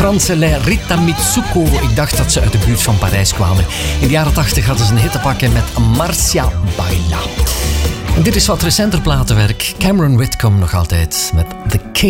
Franse Les Rita Mitsuko. Ik dacht dat ze uit de buurt van Parijs kwamen. In de jaren 80 hadden ze een hit te pakken met Marcia Baila. En dit is wat recenter platenwerk. Cameron Whitcomb nog altijd met The King.